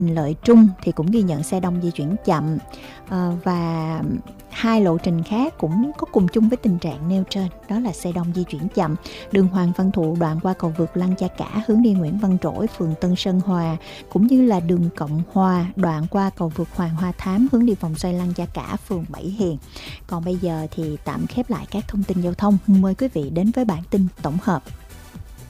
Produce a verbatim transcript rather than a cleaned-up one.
Lợi Trung thì cũng ghi nhận xe đông di chuyển chậm, ờ, và hai lộ trình khác cũng có cùng chung với tình trạng nêu trên, đó là xe đông di chuyển chậm. Đường Hoàng Văn Thụ đoạn qua cầu vượt Lăng Cha Cả hướng đi Nguyễn Văn Trỗi, phường Tân Sơn Hòa, cũng như là đường Cộng Hòa đoạn qua cầu vượt Hoàng Hoa Thám hướng đi vòng xoay Lăng Cha Cả, phường Bảy Hiền. Còn bây giờ thì tạm khép lại các thông tin giao thông, mời quý vị đến với bản tin tổng hợp.